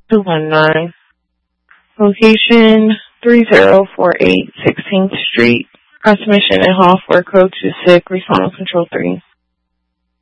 219. Location 3048 16th Street. Transmission and Hall 4 code 26. Response control 3.